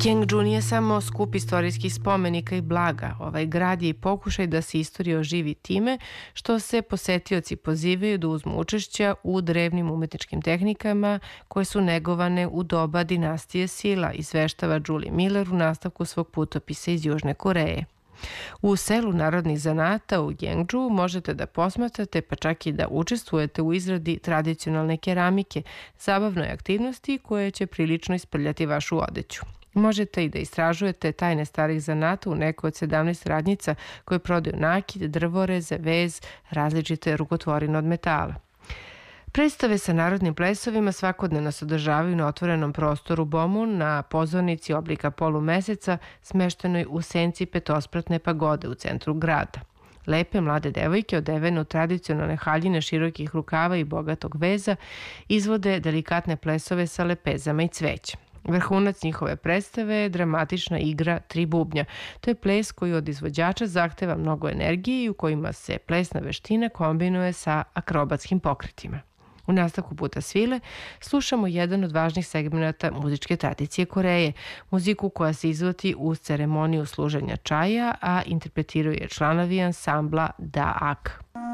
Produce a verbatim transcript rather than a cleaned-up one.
Gyeongju nije samo skup istorijskih spomenika i blaga. Ovaj grad je i pokušaj da se istorija oživi time što se posetioci pozivaju da uzmu učešća u drevnim umetničkim tehnikama koje su negovane u doba dinastije Silla, izveštava Julie Miller u nastavku svog putopisa iz Južne Koreje. U selu narodnih zanata u Gyeongju možete da posmatrate pa čak i da učestvujete u izradi tradicionalne keramike, zabavnoj aktivnosti koje će prilično isprljati vašu odeću. Možete i da istražujete tajne starih zanata u nekoj od sedamnaest radnjica koje prodaju nakit, drvoreze, vez, različite rukotvorine od metala. Predstave sa narodnim plesovima svakodnevno se održavaju na otvorenom prostoru Bomun na pozornici oblika polumeseca smeštenoj u senci petospratne pagode u centru grada. Lepe mlade devojke odevene u tradicionalne haljine širokih rukava i bogatog veza izvode delikatne plesove sa lepezama i cvećem. Vrhunac njihove predstave je dramatična igra tri bubnja. To je ples koji od izvođača zahteva mnogo energije i u kojima se plesna veština kombinuje sa akrobatskim pokretima. U nastavku Puta svile slušamo jedan od važnih segmenata muzičke tradicije Koreje, muziku koja se izvodi uz ceremoniju služenja čaja, a interpretiraju je članovi ansambla Da Ak.